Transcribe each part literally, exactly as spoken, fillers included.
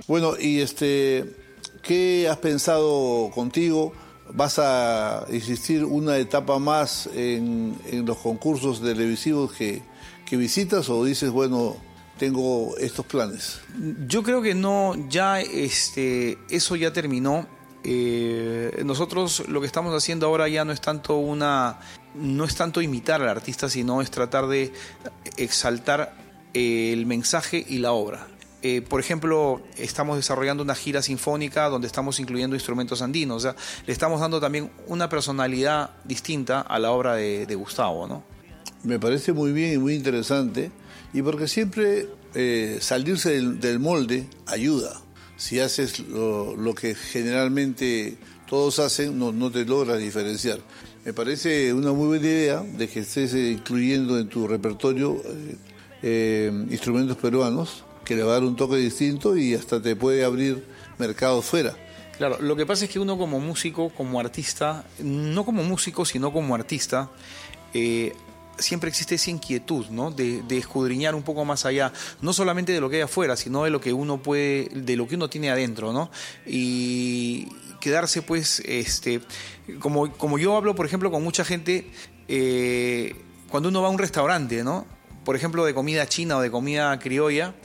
Bueno, y este, ¿qué has pensado contigo? ¿Vas a existir una etapa más en, en los concursos televisivos que, que visitas o dices, bueno, tengo estos planes? Yo creo que no, ya este, eso ya terminó. Eh, nosotros lo que estamos haciendo ahora ya no es tanto una, no es tanto imitar al artista, sino es tratar de exaltar eh, el mensaje y la obra. Eh, por ejemplo, estamos desarrollando una gira sinfónica donde estamos incluyendo instrumentos andinos, o sea, le estamos dando también una personalidad distinta a la obra de, de Gustavo, ¿no? Me parece muy bien y muy interesante, y porque siempre eh, salirse del, del molde ayuda. Si haces lo, lo que generalmente todos hacen, no, no te logras diferenciar. Me parece una muy buena idea de que estés eh, incluyendo en tu repertorio eh, eh, instrumentos peruanos, que le va a dar un toque distinto y hasta te puede abrir mercados fuera. Claro, lo que pasa es que uno como músico, como artista, no como músico, sino como artista, eh, siempre existe esa inquietud, ¿no? De, de escudriñar un poco más allá, no solamente de lo que hay afuera, sino de lo que uno puede, de lo que uno tiene adentro, ¿no? Y quedarse, pues, este, como, como yo hablo, por ejemplo, con mucha gente, eh, cuando uno va a un restaurante, ¿no? Por ejemplo, de comida china o de comida criolla,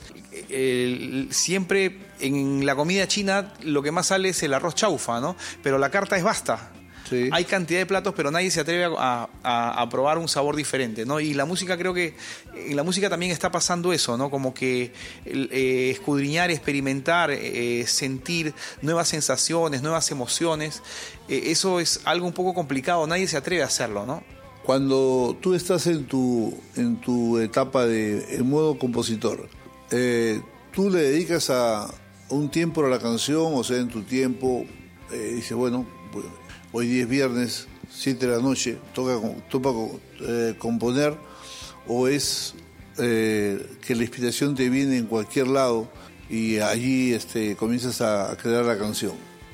eh, siempre en la comida china lo que más sale es el arroz chaufa, ¿no? Pero la carta es vasta. Sí. Hay cantidad de platos, pero nadie se atreve a, a, a probar un sabor diferente, ¿no? Y la música, creo que en la música también está pasando eso, ¿no? Como que eh, escudriñar, experimentar, eh, sentir nuevas sensaciones, nuevas emociones, eh, eso es algo un poco complicado, nadie se atreve a hacerlo, ¿no? Cuando tú estás en tu, en tu etapa de en modo compositor, eh, ¿tú le dedicas a un tiempo a la canción? O sea, en tu tiempo, eh, dices, bueno, pues, hoy día es viernes, siete de la noche, toca, toca eh, componer, o es eh, que la inspiración te viene en cualquier lado y allí este, comienzas a crear la canción?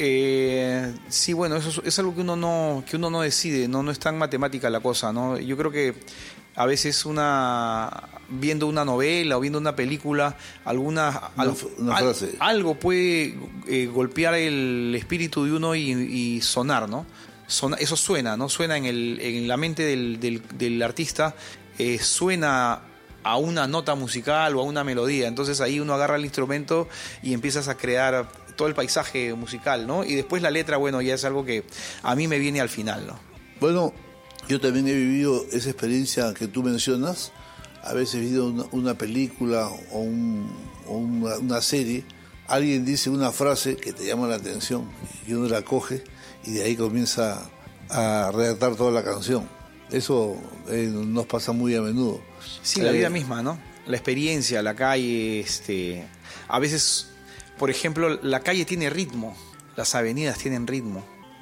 Eh, sí, bueno, eso es, es algo que uno no que uno no decide, no no es tan matemática la cosa, ¿no? Yo creo que a veces una viendo una novela o viendo una película, alguna una, al, una frase. Al, algo puede eh, golpear el espíritu de uno y, y sonar, ¿no? Sona, eso suena, ¿no? Suena en el en la mente del, del, del artista, eh, suena a una nota musical o a una melodía. Entonces ahí uno agarra el instrumento y empiezas a crear todo el paisaje musical, ¿no? Y después la letra, bueno, ya es algo que a mí me viene al final, ¿no? Bueno, yo también he vivido esa experiencia que tú mencionas. A veces he visto una, una película o, un, o una, una serie, alguien dice una frase que te llama la atención y uno la coge y de ahí comienza a redactar toda la canción. Eso eh, nos pasa muy a menudo. Sí, la vida misma, ¿no? La experiencia, la calle, este, a veces, por ejemplo, la calle tiene ritmo, las avenidas tienen ritmo,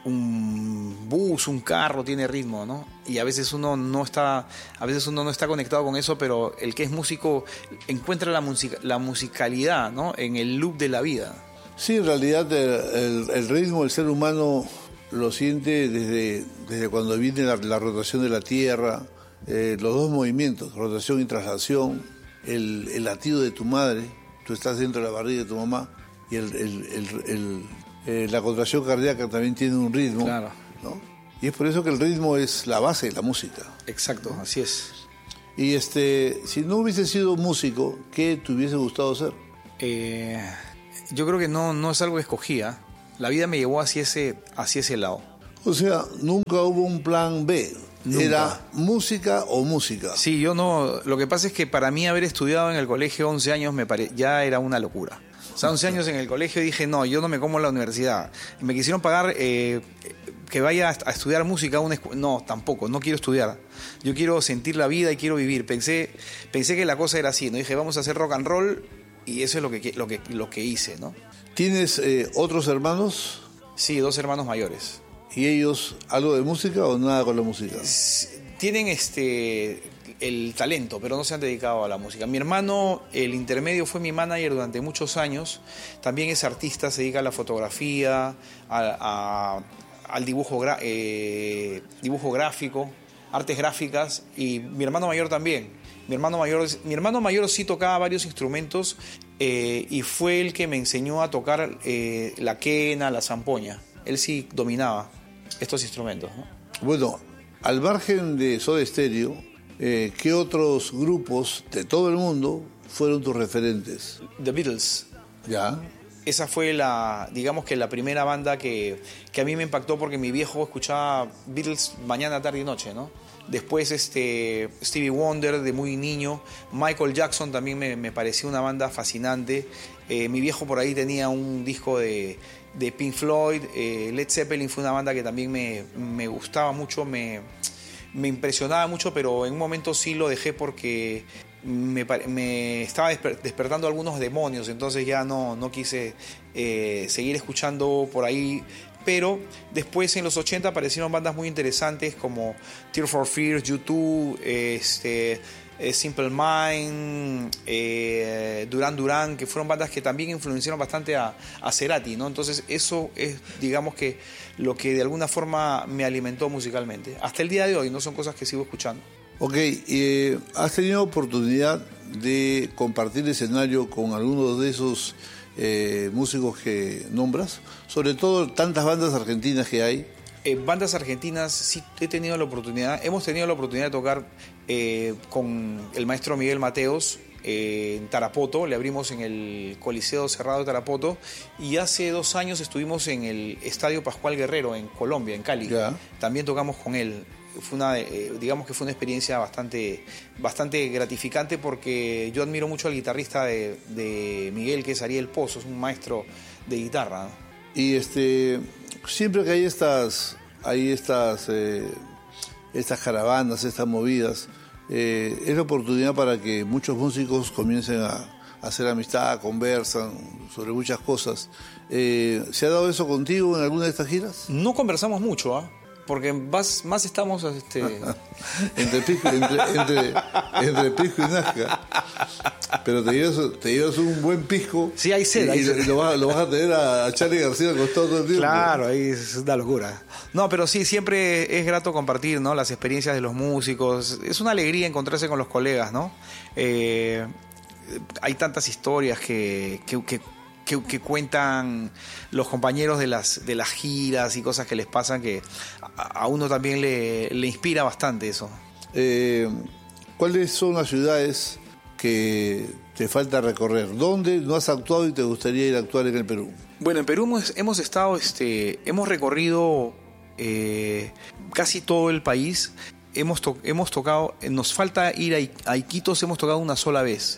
un bus, un carro tiene ritmo, ¿no? Y a veces uno no está, a veces uno no está conectado con eso, pero el que es músico encuentra la musica, la musicalidad, ¿no? En el loop de la vida. Sí, en realidad el, el, el ritmo del ser humano lo siente desde, desde cuando viene la, la rotación de la Tierra, eh, los dos movimientos, rotación y traslación, el, el latido de tu madre, tú estás dentro de la barriga de tu mamá, y el, el, el, el, eh, la contracción cardíaca también tiene un ritmo, claro, ¿no? Y es por eso que el ritmo es la base de la música. Exacto, así es. Y este, si no hubiese sido músico, ¿qué te hubiese gustado ser? Eh, yo creo que no, no es algo que escogía. La vida me llevó hacia ese, hacia ese lado. O sea, nunca hubo un plan B. Nunca. Era música o música. Sí, yo no. Lo que pasa es que para mí haber estudiado en el colegio once años me pare, ya era una locura. O sea, once años en el colegio dije, no, yo no me como en la universidad. Me quisieron pagar eh, que vaya a estudiar música a una escuela. No, tampoco, no quiero estudiar. Yo quiero sentir la vida y quiero vivir. Pensé, pensé que la cosa era así, ¿no? Dije, vamos a hacer rock and roll y eso es lo que, lo que, lo que hice, ¿no? ¿Tienes eh, otros hermanos? Sí, dos hermanos mayores. ¿Y ellos algo de música o nada con la música? Tienen este el talento, pero no se han dedicado a la música. Mi hermano, el intermedio, fue mi manager durante muchos años. También es artista, se dedica a la fotografía, a, a, al dibujo, gra, eh, dibujo gráfico, artes gráficas, y mi hermano mayor también. Mi hermano mayor, mi hermano mayor sí tocaba varios instrumentos, eh, y fue el que me enseñó a tocar eh, la quena, la zampoña. Él sí dominaba estos instrumentos, ¿no? Bueno, al margen de Soda Stereo, eh, ¿qué otros grupos de todo el mundo fueron tus referentes? The Beatles. Ya. Esa fue la, digamos que la primera banda que, que a mí me impactó porque mi viejo escuchaba Beatles mañana, tarde y noche, ¿no? Después este, Stevie Wonder de muy niño, Michael Jackson también me, me pareció una banda fascinante. Eh, mi viejo por ahí tenía un disco de, de Pink Floyd, eh, Led Zeppelin fue una banda que también me, me gustaba mucho, me, me impresionaba mucho, pero en un momento sí lo dejé porque me, me estaba desper, despertando algunos demonios, entonces ya no, no quise eh, seguir escuchando por ahí. Pero después en los ochenta aparecieron bandas muy interesantes como Tears for Fears, U dos, este, Simple Mind, eh, Duran Duran, que fueron bandas que también influenciaron bastante a, a Cerati, ¿no? Entonces eso es, digamos que, lo que de alguna forma me alimentó musicalmente. Hasta el día de hoy, no son cosas que sigo escuchando. Ok, eh, ¿has tenido oportunidad de compartir escenario con algunos de esos eh, músicos que nombras? Sobre todo tantas bandas argentinas que hay. Eh, bandas argentinas sí he tenido la oportunidad, hemos tenido la oportunidad de tocar eh, con el maestro Miguel Mateos eh, en Tarapoto, le abrimos en el Coliseo Cerrado de Tarapoto, y hace dos años estuvimos en el Estadio Pascual Guerrero en Colombia, en Cali. Ya. También tocamos con él. Fue una, eh, digamos que fue una experiencia bastante, bastante gratificante porque yo admiro mucho al guitarrista de, de Miguel, que es Ariel Pozo, es un maestro de guitarra, ¿no? Y este, siempre que hay estas, hay estas, eh, estas caravanas, estas movidas, eh, es la oportunidad para que muchos músicos comiencen a, a hacer amistad, conversan sobre muchas cosas. Eh, ¿Se ha dado eso contigo en alguna de estas giras? No conversamos mucho, ¿ah? ¿eh? Porque más, más estamos este... entre, pisco, entre, entre, entre pisco y nazca. Pero te llevas, te llevas un buen pisco. Sí, hay sed. Y, hay y sed. Lo, vas, lo vas a tener a, a Charly García acostado todo el tiempo. Claro, ahí es una locura. No, pero sí, siempre es grato compartir, ¿no?, las experiencias de los músicos. Es una alegría encontrarse con los colegas, ¿no? Eh, hay tantas historias que... que, que Que, que cuentan los compañeros de las, de las giras y cosas que les pasan, que a, a uno también le, le inspira bastante eso. Eh, ¿Cuáles son las ciudades que te falta recorrer? ¿Dónde no has actuado y te gustaría ir a actuar en el Perú? Bueno, en Perú hemos, hemos estado, este, hemos recorrido eh, casi todo el país. Hemos, to- hemos tocado, nos falta ir a, a Iquitos, hemos tocado una sola vez,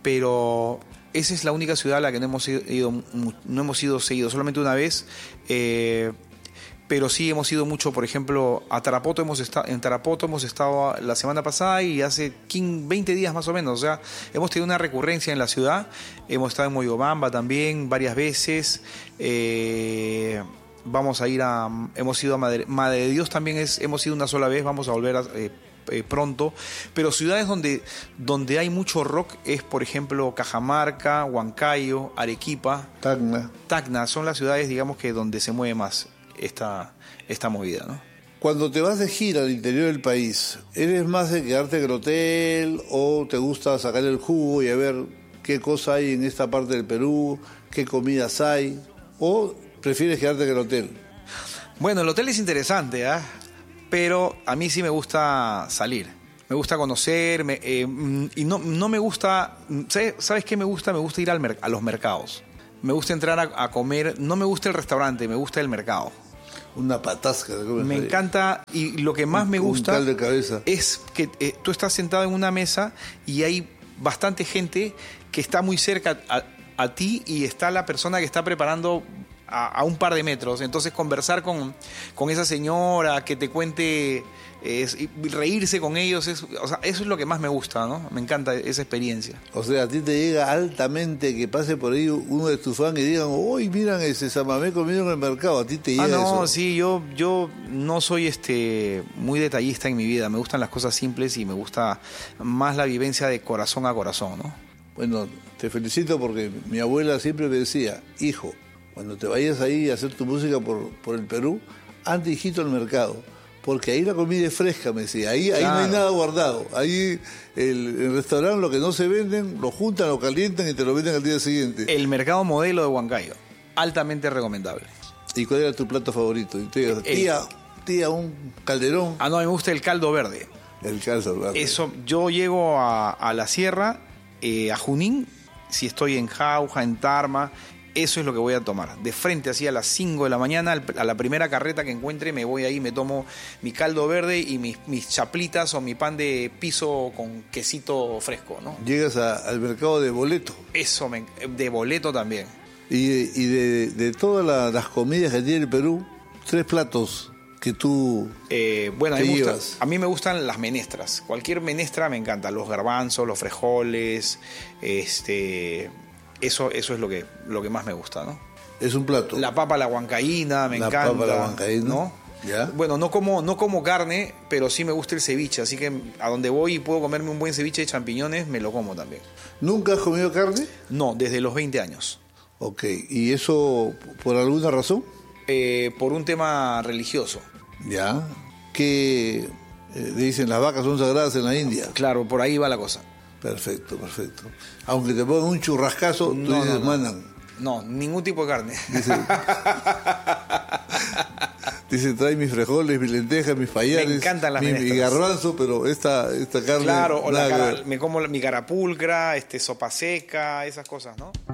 pero esa es la única ciudad a la que no hemos ido, no hemos ido seguido, solamente una vez. Eh, pero sí hemos ido mucho, por ejemplo, a Tarapoto. Hemos estado, en Tarapoto hemos estado la semana pasada y hace veinte días más o menos. O sea, hemos tenido una recurrencia en la ciudad. Hemos estado en Moyobamba también varias veces. Eh, vamos a ir a... Hemos ido a Madre, Madre de Dios también, es, hemos ido una sola vez. Vamos a volver a... Eh, Eh, pronto, pero ciudades donde, donde hay mucho rock es, por ejemplo, Cajamarca, Huancayo, Arequipa, Tacna. Tacna, son las ciudades, digamos, que donde se mueve más esta, esta movida, ¿no? Cuando te vas de gira al interior del país, ¿eres más de quedarte en el hotel o te gusta sacar el jugo y a ver qué cosa hay en esta parte del Perú, qué comidas hay, o prefieres quedarte en el hotel? Bueno, el hotel es interesante, ¿ah? ¿eh? Pero a mí sí me gusta salir, me gusta conocer, me, eh, y no, no me gusta, ¿sabes qué me gusta? Me gusta ir al mer- a los mercados, me gusta entrar a, a comer, no me gusta el restaurante, me gusta el mercado. Una patasca. Me ahí. Encanta, y lo que más un, me gusta un cal de cabeza. Es que eh, tú estás sentado en una mesa y hay bastante gente que está muy cerca a, a ti y está la persona que está preparando A, a un par de metros, entonces conversar con, con esa señora, que te cuente, es, y reírse con ellos, es, o sea, eso es lo que más me gusta, ¿no? Me encanta esa experiencia. O sea, a ti te llega altamente que pase por ahí uno de tus fans y digan, uy, miran ese samamé comido en el mercado, a ti te llega ah, no, eso. sí, yo, yo no soy este muy detallista en mi vida, me gustan las cosas simples y me gusta más la vivencia de corazón a corazón, ¿no? Bueno, te felicito porque mi abuela siempre me decía, hijo, cuando te vayas ahí a hacer tu música por, por el Perú, ande hijito al mercado, porque ahí la comida es fresca, me decía. Ahí, ahí Claro. no hay nada guardado. Ahí el, el restaurante, lo que no se venden, lo juntan, lo calientan y te lo venden al día siguiente. El mercado modelo de Huancayo, altamente recomendable. ¿Y cuál era tu plato favorito? Y te digas, El- tía, tía, un calderón. Ah, no, me gusta el caldo verde. El calzo, ¿verdad? Eso, yo llego a, a la sierra, eh, a Junín, si estoy en Jauja, en Tarma, eso es lo que voy a tomar. De frente, así a las cinco de la mañana, al- a la primera carreta que encuentre, me voy ahí, me tomo mi caldo verde y mis, mis chaplitas o mi pan de piso con quesito fresco, ¿no? Llegas a- al mercado de boleto. Eso, me, de boleto también. Y, y de, de todas la- las comidas que tiene el Perú, tres platos que tú... Eh, bueno, a ¿Qué mí, me gusta- llevas? a mí me gustan las menestras. Cualquier menestra me encanta. Los garbanzos, los frijoles, este, eso, eso es lo que, lo que más me gusta, ¿no? Es un plato. La papa a la huancaína, me La encanta. papa a la huancaína, ¿no? ¿ya? Bueno, no como, no como carne, pero sí me gusta el ceviche. Así que a donde voy y puedo comerme un buen ceviche de champiñones, me lo como también. ¿Nunca has comido carne? No, desde los veinte años. Ok. ¿Y eso por alguna razón? Eh, por un tema religioso. Ya. Que eh, dicen las vacas son sagradas en la India. Claro, por ahí va la cosa. Perfecto, perfecto. Aunque te pongan un churrascazo, tú No, dices, no, no. mandan. No, ningún tipo de carne. Dice, dice, trae mis frijoles, mis lentejas, mis payares. Me encantan las mi, mi menestras. garbanzo, pero esta, esta carne... Claro, o la nada que cara- ver. me como la- mi carapulcra, este, sopa seca, esas cosas, ¿no?